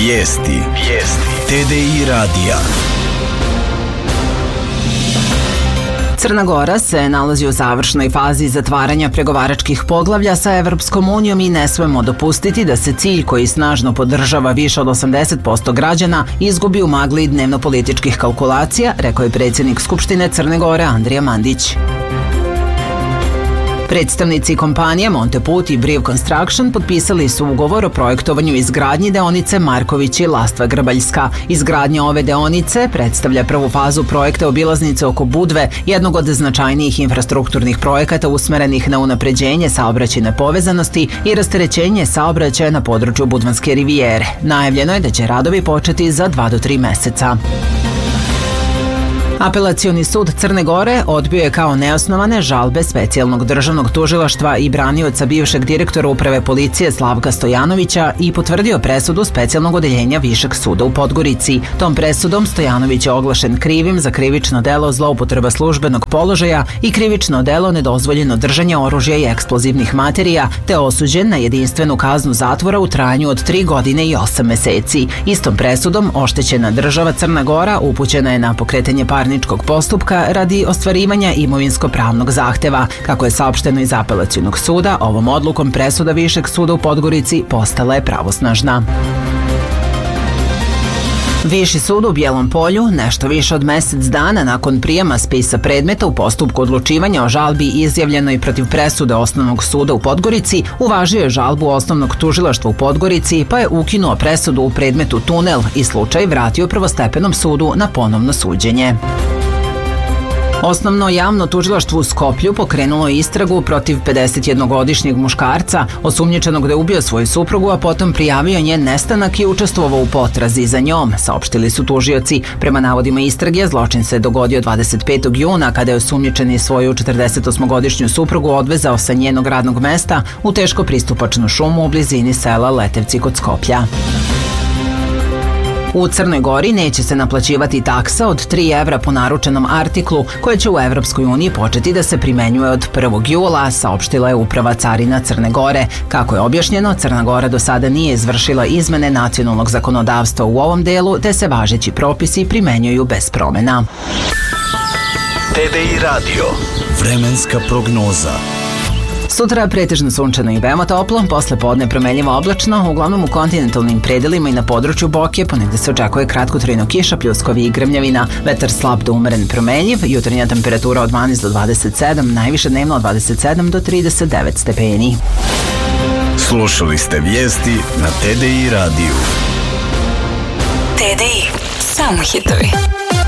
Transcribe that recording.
Vijesti. TDI radija. Crna Gora se nalazi u završnoj fazi zatvaranja pregovaračkih poglavlja sa Evropskom unijom i ne smemo dopustiti da se cilj koji snažno podržava više od 80% građana izgubi u magli dnevno-političkih kalkulacija, rekao je predsjednik Skupštine Crne Gore Andrija Mandić. Predstavnici kompanije Monteput i Briv Construction potpisali su ugovor o projektovanju izgradnji deonice Marković i Lastva Grbaljska. Izgradnja ove deonice predstavlja prvu fazu projekta obilaznice oko Budve, jednog od značajnijih infrastrukturnih projekata usmerenih na unapređenje saobraćajne povezanosti i rasterećenje saobraćaja na području Budvanske rivijere. Najavljeno je da će radovi početi za 2 do 3 meseca. Apelacioni sud Crne Gore odbio je kao neosnovane žalbe specijalnog državnog tužilaštva i branioca bivšeg direktora uprave policije Slavka Stojanovića i potvrdio presudu specijalnog odeljenja Višeg suda u Podgorici. Tom presudom Stojanović je oglašen krivim za krivično delo zloupotreba službenog položaja i krivično delo nedozvoljeno držanje oružja i eksplozivnih materija, te osuđen na jedinstvenu kaznu zatvora u trajanju od 3 godine i 8 meseci. Istom presudom oštećena država Crna Gora upućena je na pokretanje parničnog postupka radi ostvarivanja imovinsko-pravnog zahteva. Kako je saopšteno iz apelacionog suda, ovom odlukom presuda Višeg suda u Podgorici postala je pravosnažna. Viši sud u Bijelom Polju, nešto više od mesec dana nakon prijema spisa predmeta u postupku odlučivanja o žalbi izjavljenoj protiv presude Osnovnog suda u Podgorici, uvažio je žalbu Osnovnog tužilaštva u Podgorici, pa je ukinuo presudu u predmetu Tunel i slučaj vratio prvostepenom sudu na ponovno suđenje. Osnovno javno tužilaštvo u Skoplju pokrenulo istragu protiv 51-godišnjeg muškarca, osumnjičenog da je ubio svoju suprugu, a potom prijavio njen nestanak i učestvovao u potrazi za njom, saopštili su tužioci. Prema navodima istrage, zločin se dogodio 25. juna kada je osumnjičeni svoju 48-godišnju suprugu odvezao sa njenog radnog mesta u teško pristupačnu šumu u blizini sela Letevci kod Skoplja. U Crnoj Gori neće se naplaćivati taksa od 3 evra po naručenom artiklu, koja će u Evropskoj uniji početi da se primenjuje od 1. jula, saopštila je Uprava carina Crne Gore. Kako je objašnjeno, Crna Gora do sada nije izvršila izmene nacionalnog zakonodavstva u ovom delu, te se važeći propisi primenjuju bez promena. TDI radio. Vremenska prognoza. Sutra pretežno sunčano i veoma toplo, posle podne promenljivo oblačno, uglavnom u kontinentalnim predelima i na području Boke, ponegde se očekuje kratkotrajno kiša, pljuskovi i grmljavina, vetar slab do umeren promenljiv, jutarnja temperatura od 12 do 27, najviše dnevno od 27 do 39 stepeni. Slušali ste vijesti na TDI radiju. TDI, samo hitovi.